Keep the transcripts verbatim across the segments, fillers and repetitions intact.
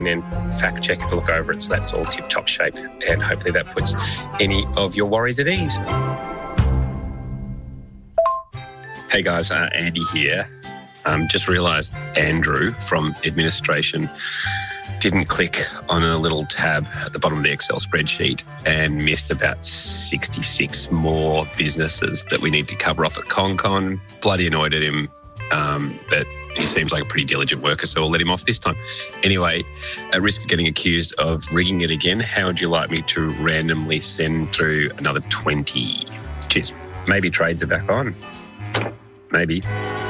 and then fact check it to look over it. So that's all tip-top shape. And hopefully that puts any of your worries at ease. Hey guys, uh, Andy here. Um, just realised Andrew from administration didn't click on a little tab at the bottom of the Excel spreadsheet and missed about sixty-six more businesses that we need to cover off at ConCon. Bloody annoyed at him, um, but he seems like a pretty diligent worker, so we'll let him off this time. Anyway, at risk of getting accused of rigging it again, how would you like me to randomly send through another twenty? Cheers. Maybe trades are back on. Maybe.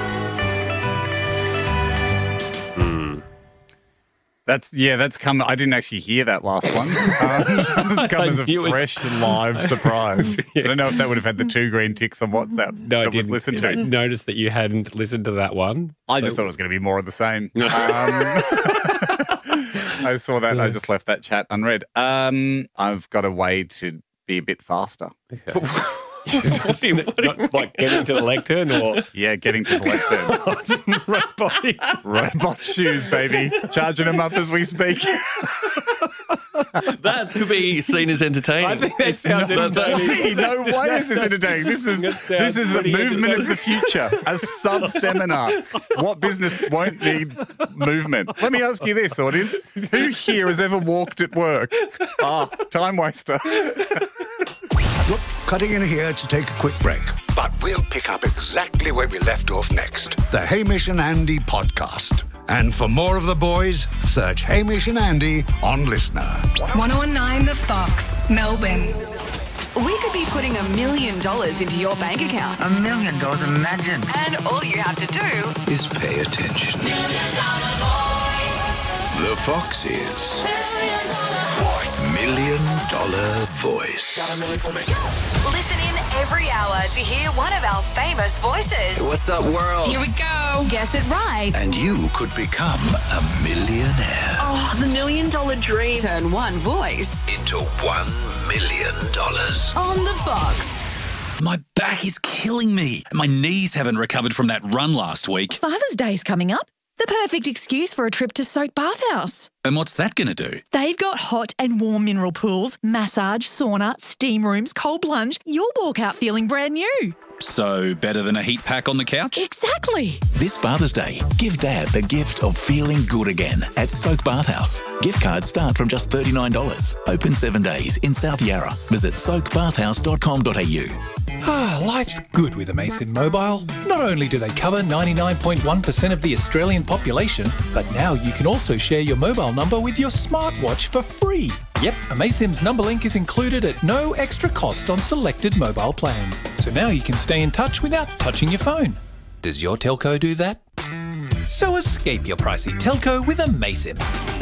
That's yeah. That's come. I didn't actually hear that last one. Um, it's come as a fresh live surprise. Yeah. I don't know if that would have had the two green ticks on WhatsApp. No, I that didn't. Was listened to. I noticed that you hadn't listened to that one. I so. just thought it was going to be more of the same. um, I saw that. And I just left that chat unread. Um, I've got a way to be a bit faster. Okay. Not like getting to the lectern or yeah, getting to the lectern. Robotic. Robot shoes, baby. Charging them up as we speak. That could be seen as entertaining. I think that sounds entertaining. No way is this entertaining. This is this is the movement of the future. A sub seminar. What business won't need movement? Let me ask you this, audience: who here has ever walked at work? Ah, time waster. Look, cutting in here to take a quick break, but we'll pick up exactly where we left off next. The Hamish and Andy podcast. And for more of the boys, search Hamish and Andy on Listener. one oh nine The Fox, Melbourne. We could be putting a million dollars into your bank account. A million dollars, imagine. And all you have to do is pay attention. Million dollar voice. The Fox is Million Dollar Voice. Million Dollar Voice. Got a million for me. Listen in every hour to hear one of our famous voices. What's up, world? Here we go. Guess it right. And you could become a millionaire. Oh, the million dollar dream. Turn one voice into one million dollars. On the Fox. My back is killing me. My knees haven't recovered from that run last week. Father's Day's coming up. The perfect excuse for a trip to Soak Bathhouse. And what's that going to do? They've got hot and warm mineral pools, massage, sauna, steam rooms, cold plunge. You'll walk out feeling brand new. So, better than a heat pack on the couch? Exactly. This Father's Day, give Dad the gift of feeling good again at Soak Bathhouse. Gift cards start from just thirty-nine dollars. Open seven days in South Yarra. Visit soak bathhouse dot com dot a u. Ah, life's good with Amaysim Mobile. Not only do they cover ninety-nine point one percent of the Australian population, but now you can also share your mobile number with your smartwatch for free. Yep, Amaysim's number link is included at no extra cost on selected mobile plans. So now you can stay in touch without touching your phone. Does your telco do that? So escape your pricey telco with Amaysim.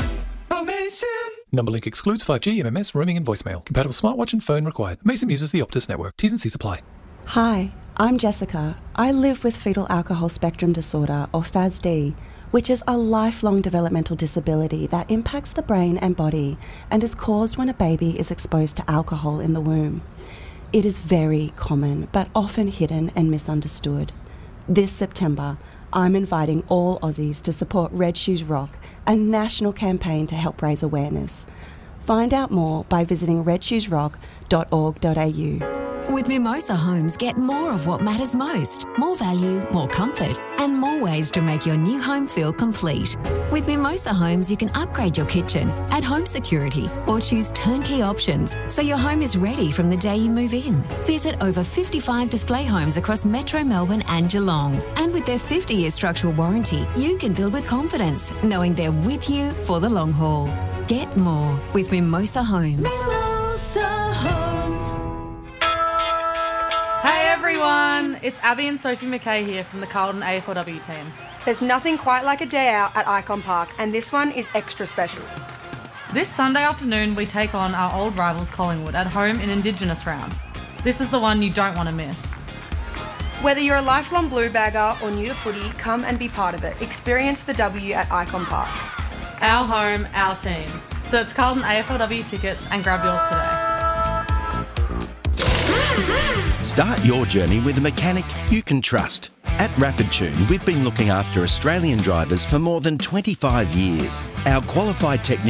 Amaysim! Number link excludes five G, M M S, roaming and voicemail. Compatible smartwatch and phone required. Amaysim uses the Optus network. T's and C's apply. Hi, I'm Jessica. I live with fetal alcohol spectrum disorder, or F A S D, which is a lifelong developmental disability that impacts the brain and body and is caused when a baby is exposed to alcohol in the womb. It is very common, but often hidden and misunderstood. This September, I'm inviting all Aussies to support Red Shoes Rock, a national campaign to help raise awareness. Find out more by visiting red shoes rock dot org dot a u. With Mimosa Homes, get more of what matters most. More value, more comfort, and more ways to make your new home feel complete. With Mimosa Homes, you can upgrade your kitchen, add home security, or choose turnkey options so your home is ready from the day you move in. Visit over fifty-five display homes across Metro Melbourne and Geelong. And with their fifty-year structural warranty, you can build with confidence, knowing they're with you for the long haul. Get more with Mimosa Homes. Mimosa Homes. Hey everyone, it's Abby and Sophie McKay here from the Carlton A F L W team. There's nothing quite like a day out at Icon Park, and this one is extra special. This Sunday afternoon we take on our old rivals Collingwood at home in Indigenous round. This is the one you don't want to miss. Whether you're a lifelong blue bagger or new to footy, come and be part of it. Experience the W at Icon Park. Our home, our team. Search Carlton A F L W tickets and grab yours today. Start your journey with a mechanic you can trust. At Rapid Tune, we've been looking after Australian drivers for more than twenty-five years. Our qualified technicians